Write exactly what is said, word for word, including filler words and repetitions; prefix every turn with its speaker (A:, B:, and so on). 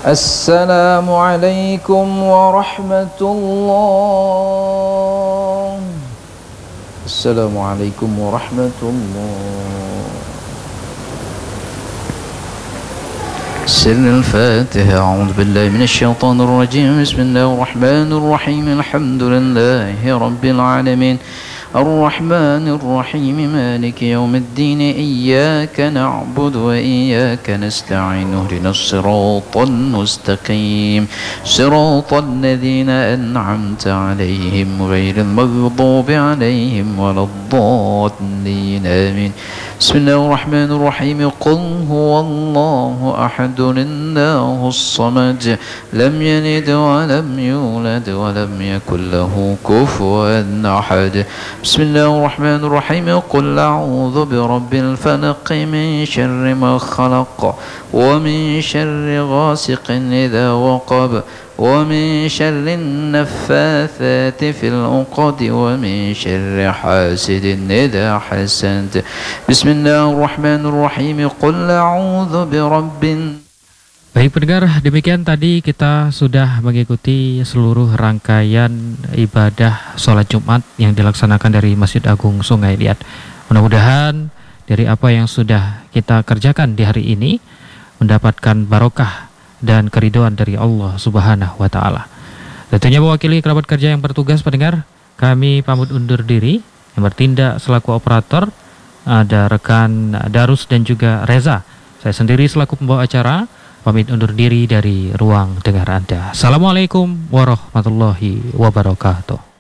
A: السلام عليكم ورحمة الله. السلام عليكم ورحمة الله. سر الفاتحة. أعوذ بالله من الشيطان الرجيم. بسم الله الرحمن الرحيم. الحمد لله رب العالمين الرحمن الرحيم مالك يوم الدين إياك نعبد وإياك نستعين اهدنا الصراط المستقيم صراط الذين أنعمت عليهم غير المغضوب عليهم ولا الضالين آمين. بسم الله الرحمن الرحيم. قل هو الله أحد الله الصمد لم يلد ولم يولد ولم يكن له كفوا أحد. بسم الله الرحمن الرحيم. قل أعوذ برب الفلق من شر ما خلق ومن شر غاسق إذا وقب ومن شر النفاثات في العقد ومن شر حاسد إذا حسد. بسم الله الرحمن الرحيم. قل أعوذ برب.
B: Baik pendengar, demikian tadi kita sudah mengikuti seluruh rangkaian ibadah sholat Jumat yang dilaksanakan dari Masjid Agung Sungai Liat. Mudah-mudahan dari apa yang sudah kita kerjakan di hari ini mendapatkan barokah dan keridhaan dari Allah Subhanahu wa Ta'ala. Tentunya mewakili kerabat kerja yang bertugas, pendengar, kami pamit undur diri. Yang bertindak selaku operator ada rekan Darus dan juga Reza. Saya sendiri selaku pembawa acara pamit undur diri dari ruang dengar Anda. Assalamualaikum warahmatullahi wabarakatuh.